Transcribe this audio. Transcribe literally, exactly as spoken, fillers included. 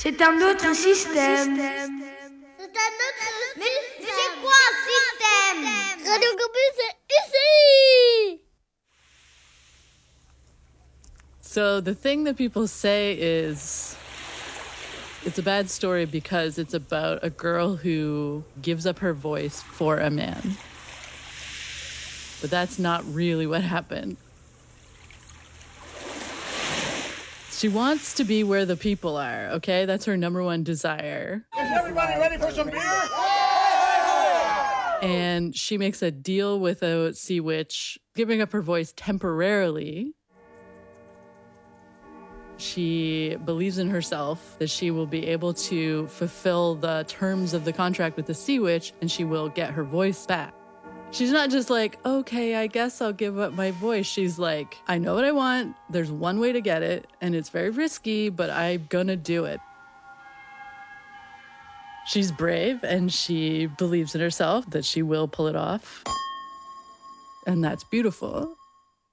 C'est un autre système. C'est un autre Mais c'est quoi un système? Radio Campus, c'est ici! So the thing that people say is it's a bad story because it's about a girl who gives up her voice for a man. But that's not really what happened. She wants to be where the people are, okay? That's her number one desire. Is everybody ready for some beer? And she makes a deal with a sea witch, giving up her voice temporarily. She believes in herself that she will be able to fulfill the terms of the contract with the sea witch and she will get her voice back. She's not just like, okay, I guess I'll give up my voice. She's like, I know what I want. There's one way to get it, and it's very risky, but I'm gonna do it. She's brave, and she believes in herself that she will pull it off. And that's beautiful.